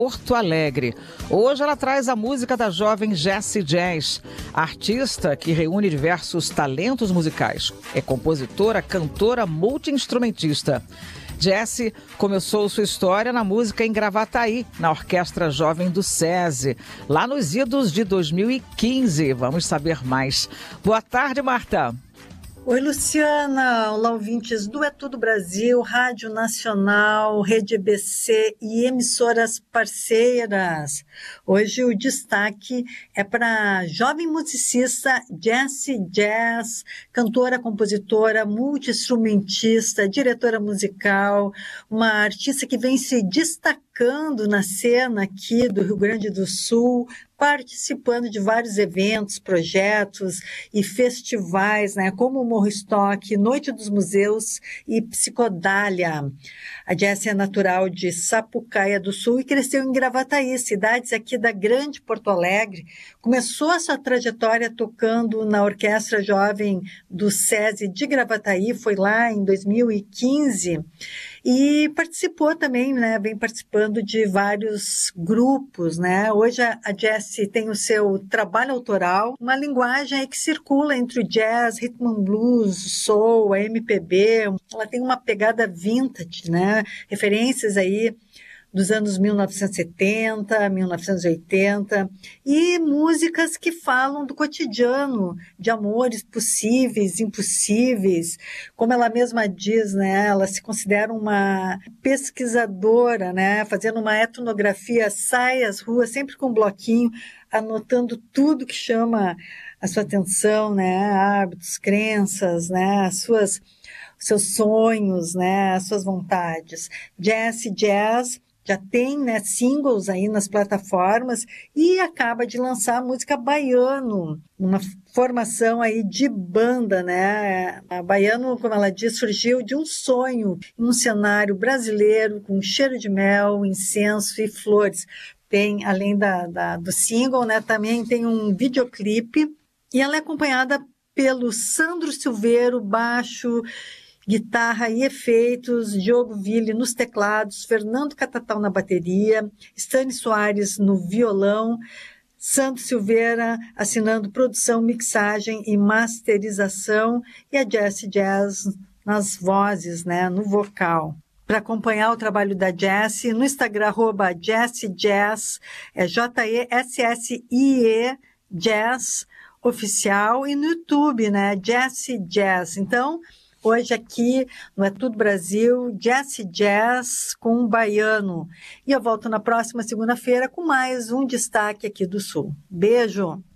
Porto Alegre. Hoje ela traz a música da jovem Jessie Jazz, artista que reúne diversos talentos musicais. É compositora, cantora, multi-instrumentista. Jessie começou sua história na música em Gravataí, na Orquestra Jovem do SESI, lá nos idos de 2015. Vamos saber mais. Boa tarde, Marta. Oi, Luciana. Olá, ouvintes do É Tudo Brasil, Rádio Nacional, Rede EBC e emissoras parceiras. Hoje o destaque é para a jovem musicista Jessie Jazz, cantora, compositora, multi-instrumentista, diretora musical, uma artista que vem se destacando na cena aqui do Rio Grande do Sul, participando de vários eventos, projetos e festivais, né, como o Morro Estoque, Noite dos Museus e Psicodália. A Jessie é natural de Sapucaia do Sul e cresceu em Gravataí, cidades aqui da Grande Porto Alegre. Começou a sua trajetória tocando na Orquestra Jovem do SESI de Gravataí, foi lá em 2015, e participou também, né, vem participando de vários grupos, né. Hoje a Jessie tem o seu trabalho autoral, uma linguagem aí que circula entre o jazz, rhythm and blues, soul, a MPB. Ela tem uma pegada vintage, né, referências aí dos anos 1970, 1980, e músicas que falam do cotidiano, de amores possíveis, impossíveis. Como ela mesma diz, né, ela se considera uma pesquisadora, né, fazendo uma etnografia, sai às ruas sempre com um bloquinho, anotando tudo que chama a sua atenção, né, hábitos, crenças, né, seus sonhos, né, as suas vontades. Jessie Jazz já tem, né, singles aí nas plataformas e acaba de lançar a música Baiano, uma formação aí de banda, né? A Baiano, como ela diz, surgiu de um sonho em um cenário brasileiro com cheiro de mel, incenso e flores. Tem, além do single, né, também tem um videoclipe e ela é acompanhada pelo Sandro Silveiro, baixo, guitarra e efeitos, Diogo Ville nos teclados, Fernando Catatal na bateria, Stani Soares no violão, Santos Silveira assinando produção, mixagem e masterização, e a Jessie Jazz nas vozes, né, no vocal. Para acompanhar o trabalho da Jessie, no Instagram, @JessieJazz, é JESSIE Jazz oficial, e no YouTube, né, Jessie Jazz. Então, hoje aqui no É Tudo Brasil, Jessie Jazz com um Baiano. E eu volto na próxima segunda-feira com mais um destaque aqui do Sul. Beijo!